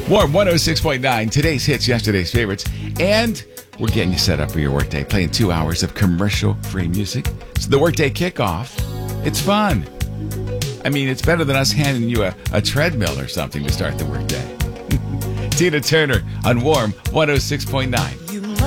Warm 106.9, today's hits, yesterday's favorites, and we're getting you set up for your workday, playing 2 hours of commercial-free music. It's the workday kickoff. It's fun. I mean, it's better than us handing you a treadmill or something to start the workday. Tina Turner on Warm 106.9.